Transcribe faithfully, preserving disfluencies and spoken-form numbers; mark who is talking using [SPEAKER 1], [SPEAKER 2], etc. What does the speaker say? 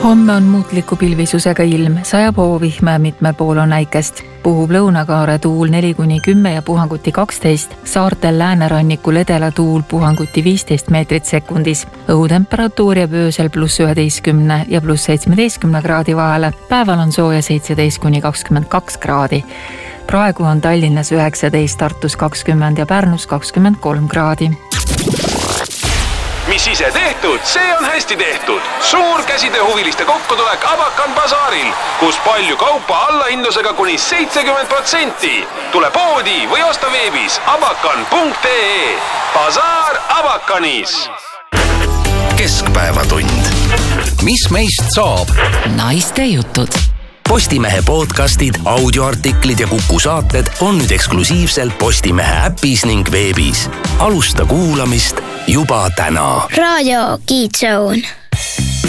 [SPEAKER 1] Homme on muutliku pilvisusega ilm, sajab hoovihme ja mitmel pool on äikest. Puhub lõunakaare tuul neli kuni kümme ja puhanguti kaksteist, saartel läänerannikul edela tuul puhanguti viisteist meetrit sekundis. Õhutemperatuur jääb öösel pluss üheteistkümne ja pluss seitsmeteistkümne kraadi vahele. Päeval on sooja seitseteist kuni kakskümmend kaks kraadi. Praegu on Tallinnas üheksateist, Tartus kakskümmend ja Pärnus kakskümmend kolm kraadi.
[SPEAKER 2] Mis ise tehtud, see on hästi tehtud. Suur käsitööhuviliste kokkutulek Abakan basaaril, kus palju kaupa allahindlusega kuni seitsekümmend protsenti. Tule poodi või osta veebis abakan punkt ee. Basaar Abakanis.
[SPEAKER 3] Keskpäevatund. Mis meist saab?
[SPEAKER 1] Naiste jutud.
[SPEAKER 3] Postimehe podcastid, audioartiklid ja Kuku saated on nüüd eksklusiivselt Postimehe äpis ning veebis. Alusta kuulamist juba täna.
[SPEAKER 4] Raadio Kids Zone.